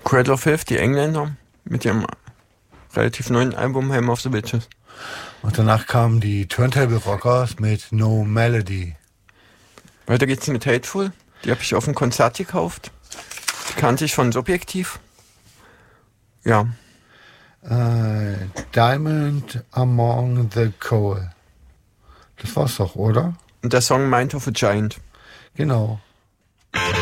Cradle of Filth, die Engländer, mit ihrem relativ neuen Album Hymn of the Witches. Und danach kamen die Turntable Rockers mit No Melody. Weiter geht's mit Hateful. Die habe ich auf dem Konzert gekauft. Die kannte ich von Subjektiv. Ja. Diamond Among the Coal. Das war's doch, oder? Und der Song Mind of a Giant. Genau.